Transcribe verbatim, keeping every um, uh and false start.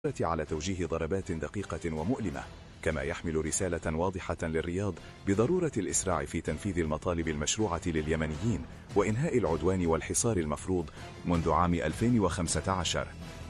على توجيه ضربات دقيقة ومؤلمة، كما يحمل رسالة واضحة للرياض بضرورة الإسراع في تنفيذ المطالب المشروعة لليمنيين وإنهاء العدوان والحصار المفروض منذ عام ألفين وخمسة عشر.